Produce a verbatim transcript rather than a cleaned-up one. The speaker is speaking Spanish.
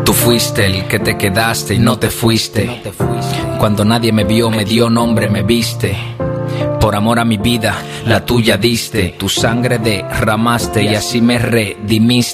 Tú fuiste el que te quedaste y no te fuiste. Cuando nadie me vio, me dio nombre, me viste. Por amor a mi vida, la tuya diste. Tu sangre derramaste y así me redimiste.